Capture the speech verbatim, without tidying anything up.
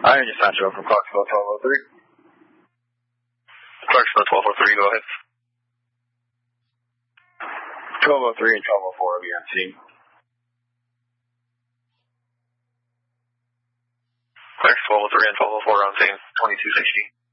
Iron Dispatcher from Clarksville twelve oh three. Clarksville twelve oh three, go ahead. twelve oh three and twelve oh four will be on scene. Clarksville twelve oh three and twelve oh four on scene, twenty-two sixteen.